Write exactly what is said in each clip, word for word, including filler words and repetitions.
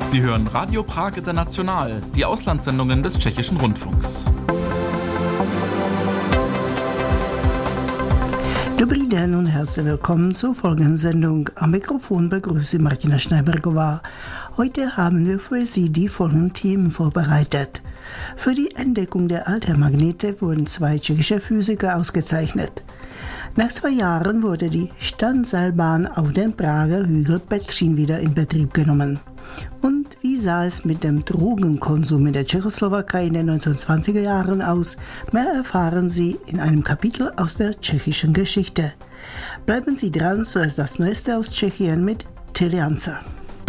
Sie hören Radio Prag International, die Auslandssendungen des Tschechischen Rundfunks. Dobrý den und herzlich willkommen zur folgenden Sendung. Am Mikrofon begrüße Martina Schneibergová. Heute haben wir für Sie die folgenden Themen vorbereitet. Für die Entdeckung der Altermagnete wurden zwei tschechische Physiker ausgezeichnet. Nach zwei Jahren wurde die Standseilbahn auf dem Prager Hügel Petřín wieder in Betrieb genommen. Und wie sah es mit dem Drogenkonsum in der Tschechoslowakei in den neunzehnhundertzwanziger Jahren aus? Mehr erfahren Sie in einem Kapitel aus der tschechischen Geschichte. Bleiben Sie dran, so ist das Neueste aus Tschechien mit Tilly Anzer.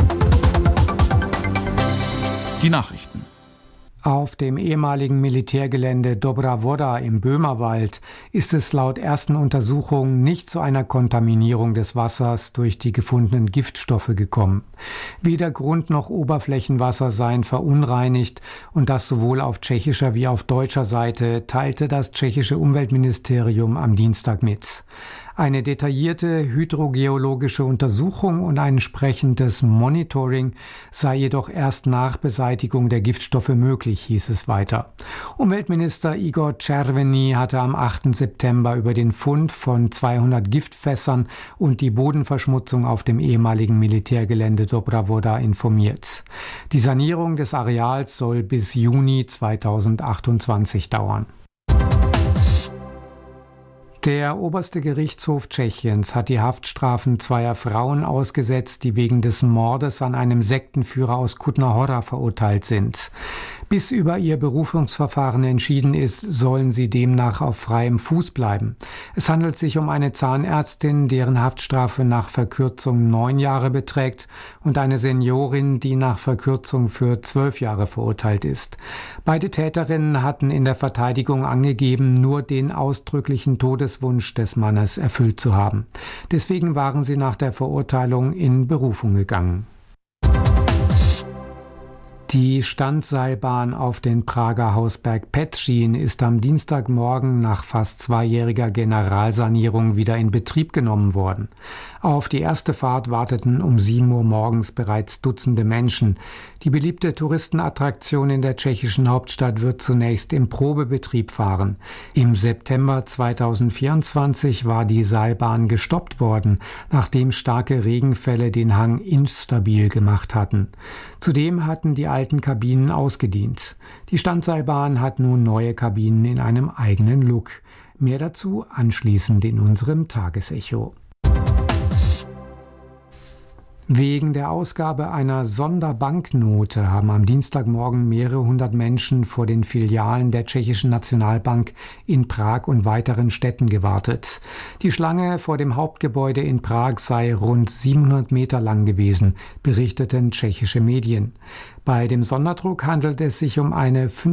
Die Nachrichten. Auf dem ehemaligen Militärgelände Dobrá Voda im Böhmerwald ist es laut ersten Untersuchungen nicht zu einer Kontaminierung des Wassers durch die gefundenen Giftstoffe gekommen. Weder Grund- noch Oberflächenwasser seien verunreinigt und das sowohl auf tschechischer wie auf deutscher Seite, teilte das tschechische Umweltministerium am Dienstag mit. Eine detaillierte hydrogeologische Untersuchung und ein entsprechendes Monitoring sei jedoch erst nach Beseitigung der Giftstoffe möglich, hieß es weiter. Umweltminister Igor Červený hatte am achten September über den Fund von zweihundert Giftfässern und die Bodenverschmutzung auf dem ehemaligen Militärgelände Dobrá Voda informiert. Die Sanierung des Areals soll bis Juni zweitausendachtundzwanzig dauern. Der oberste Gerichtshof Tschechiens hat die Haftstrafen zweier Frauen ausgesetzt, die wegen des Mordes an einem Sektenführer aus Kutná Hora verurteilt sind. Bis über ihr Berufungsverfahren entschieden ist, sollen sie demnach auf freiem Fuß bleiben. Es handelt sich um eine Zahnärztin, deren Haftstrafe nach Verkürzung neun Jahre beträgt, und eine Seniorin, die nach Verkürzung für zwölf Jahre verurteilt ist. Beide Täterinnen hatten in der Verteidigung angegeben, nur den ausdrücklichen Todeswunsch des Mannes erfüllt zu haben. Deswegen waren sie nach der Verurteilung in Berufung gegangen. Die Standseilbahn auf den Prager Hausberg Petřín ist am Dienstagmorgen nach fast zweijähriger Generalsanierung wieder in Betrieb genommen worden. Auf die erste Fahrt warteten um sieben Uhr morgens bereits Dutzende Menschen. Die beliebte Touristenattraktion in der tschechischen Hauptstadt wird zunächst im Probebetrieb fahren. Im September zweitausendvierundzwanzig war die Seilbahn gestoppt worden, nachdem starke Regenfälle den Hang instabil gemacht hatten. Zudem hatten die alten Kabinen ausgedient. Die Standseilbahn hat nun neue Kabinen in einem eigenen Look. Mehr dazu anschließend in unserem Tagesecho. Wegen der Ausgabe einer Sonderbanknote haben am Dienstagmorgen mehrere hundert Menschen vor den Filialen der Tschechischen Nationalbank in Prag und weiteren Städten gewartet. Die Schlange vor dem Hauptgebäude in Prag sei rund siebenhundert Meter lang gewesen, berichteten tschechische Medien. Bei dem Sonderdruck handelt es sich um eine